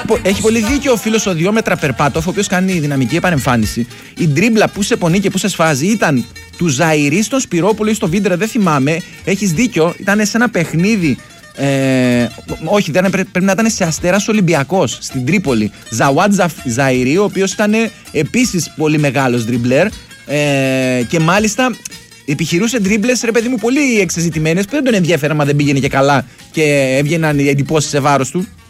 Έχει πολύ δίκιο ο φίλος ο 2 μέτρα Περπάτοφ, ο οποίος κάνει δυναμική επανεμφάνιση. Η ντρίμπλα που σε πονεί και που σε σφάζει ήταν του Ζαϊρή στον Σπυρόπουλο ή στο Βίντρα, δεν θυμάμαι. Έχεις δίκιο, ήταν σε ένα παιχνίδι. Όχι, πρέπει να ήταν σε Αστέρας Ολυμπιακός στην Τρίπολη. Ζαουάτ Ζαϊρή, ο οποίος ήταν επίσης πολύ μεγάλος ντριμπλέρ. Και μάλιστα επιχειρούσε ντρίμπλες, ρε παιδί μου, πολύ εξεζητημένες που δεν τον ενδιαφέραν, μα δεν πήγαινε και καλά και έβγαιναν οι εντυπώσεις σε βάρος του.